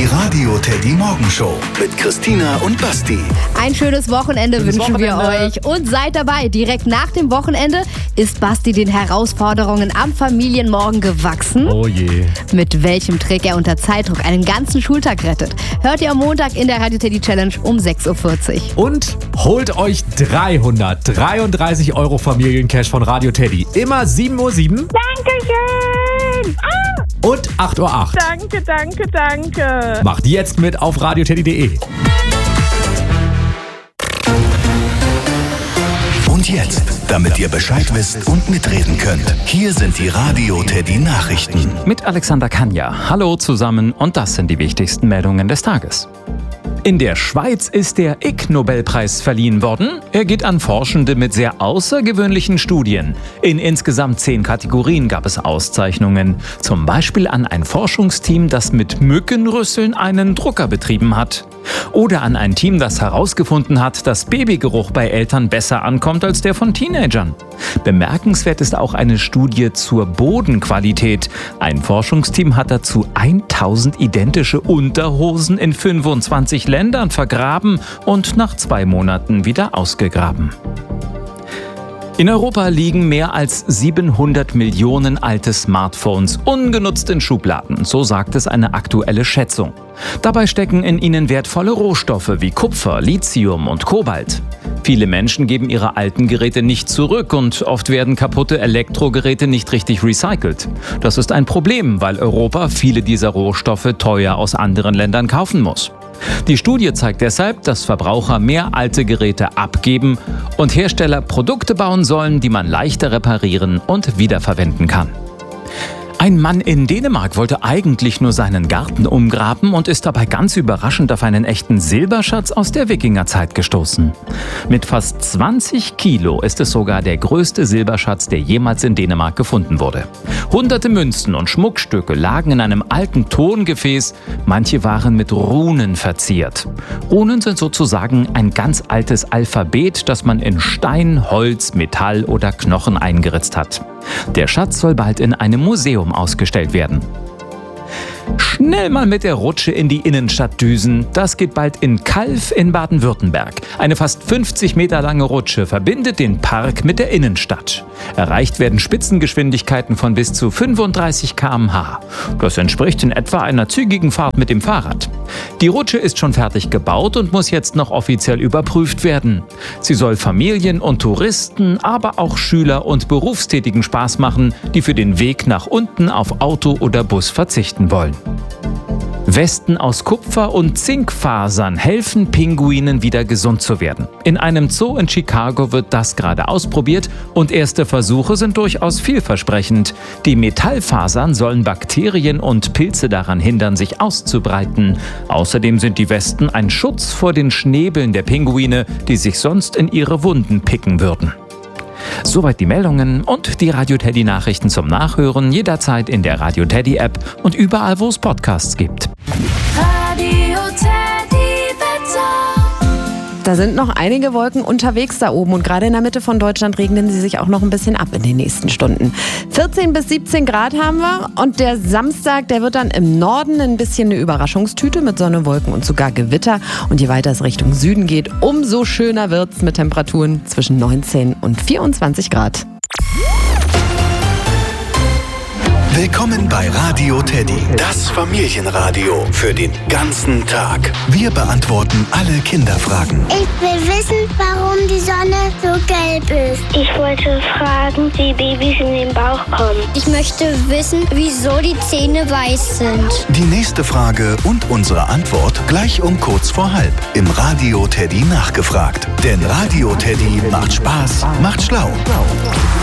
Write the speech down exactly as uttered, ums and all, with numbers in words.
Die Radio Teddy Morgenshow mit Christina und Basti. Ein schönes Wochenende Schönes wünschen Wochenende. wir euch. Und seid dabei. Direkt nach dem Wochenende ist Basti den Herausforderungen am Familienmorgen gewachsen. Oh je. Mit welchem Trick er unter Zeitdruck einen ganzen Schultag rettet, hört ihr am Montag in der Radio Teddy Challenge um sechs Uhr vierzig. Und holt euch dreihundertdreiunddreißig Euro Familiencash von Radio Teddy. Immer sieben Uhr sieben Dankeschön! Ah, und acht Uhr acht. danke, danke, danke. Macht jetzt mit auf radio teddy punkt de. Und jetzt, damit ihr Bescheid wisst und mitreden könnt, hier sind die Radio Teddy Nachrichten. Mit Alexander Kanja. Hallo zusammen und das sind die wichtigsten Meldungen des Tages. In der Schweiz ist der Ig-Nobelpreis verliehen worden. Er geht an Forschende mit sehr außergewöhnlichen Studien. In insgesamt zehn Kategorien gab es Auszeichnungen. Zum Beispiel an ein Forschungsteam, das mit Mückenrüsseln einen Drucker betrieben hat. Oder an ein Team, das herausgefunden hat, dass Babygeruch bei Eltern besser ankommt als der von Teenagern. Bemerkenswert ist auch eine Studie zur Bodenqualität. Ein Forschungsteam hat dazu tausend identische Unterhosen in fünfundzwanzig Ländern vergraben und nach zwei Monaten wieder ausgegraben. In Europa liegen mehr als siebenhundert Millionen alte Smartphones ungenutzt in Schubladen, so sagt es eine aktuelle Schätzung. Dabei stecken in ihnen wertvolle Rohstoffe wie Kupfer, Lithium und Kobalt. Viele Menschen geben ihre alten Geräte nicht zurück und oft werden kaputte Elektrogeräte nicht richtig recycelt. Das ist ein Problem, weil Europa viele dieser Rohstoffe teuer aus anderen Ländern kaufen muss. Die Studie zeigt deshalb, dass Verbraucher mehr alte Geräte abgeben und Hersteller Produkte bauen sollen, die man leichter reparieren und wiederverwenden kann. Ein Mann in Dänemark wollte eigentlich nur seinen Garten umgraben und ist dabei ganz überraschend auf einen echten Silberschatz aus der Wikingerzeit gestoßen. Mit fast zwanzig Kilo ist es sogar der größte Silberschatz, der jemals in Dänemark gefunden wurde. Hunderte Münzen und Schmuckstücke lagen in einem alten Tongefäß, manche waren mit Runen verziert. Runen sind sozusagen ein ganz altes Alphabet, das man in Stein, Holz, Metall oder Knochen eingeritzt hat. Der Schatz soll bald in einem Museum ausgestellt werden. Schnell mal mit der Rutsche in die Innenstadt düsen. Das geht bald in Calw in Baden-Württemberg. Eine fast fünfzig Meter lange Rutsche verbindet den Park mit der Innenstadt. Erreicht werden Spitzengeschwindigkeiten von bis zu fünfunddreißig Kilometer pro Stunde. Das entspricht in etwa einer zügigen Fahrt mit dem Fahrrad. Die Rutsche ist schon fertig gebaut und muss jetzt noch offiziell überprüft werden. Sie soll Familien und Touristen, aber auch Schüler und Berufstätigen Spaß machen, die für den Weg nach unten auf Auto oder Bus verzichten wollen. Westen aus Kupfer und Zinkfasern helfen Pinguinen wieder gesund zu werden. In einem Zoo in Chicago wird das gerade ausprobiert und erste Versuche sind durchaus vielversprechend. Die Metallfasern sollen Bakterien und Pilze daran hindern, sich auszubreiten. Außerdem sind die Westen ein Schutz vor den Schnäbeln der Pinguine, die sich sonst in ihre Wunden picken würden. Soweit die Meldungen und die Radio Teddy Nachrichten zum Nachhören jederzeit in der Radio Teddy App und überall, wo es Podcasts gibt. Radio Teddy Wetter. Da sind noch einige Wolken unterwegs da oben und gerade in der Mitte von Deutschland regnen sie sich auch noch ein bisschen ab in den nächsten Stunden. vierzehn bis siebzehn Grad haben wir und der Samstag, der wird dann im Norden ein bisschen eine Überraschungstüte mit Sonne, Wolken und sogar Gewitter. Und je weiter es Richtung Süden geht, umso schöner wird's mit Temperaturen zwischen neunzehn und vierundzwanzig Grad. Willkommen bei Radio Teddy, das Familienradio für den ganzen Tag. Wir beantworten alle Kinderfragen. Ich will wissen, warum die Sonne so gelb ist. Ich wollte fragen, wie Babys in den Bauch kommen. Ich möchte wissen, wieso die Zähne weiß sind. Die nächste Frage und unsere Antwort gleich um kurz vor halb im Radio Teddy nachgefragt. Denn Radio Teddy macht Spaß, macht schlau.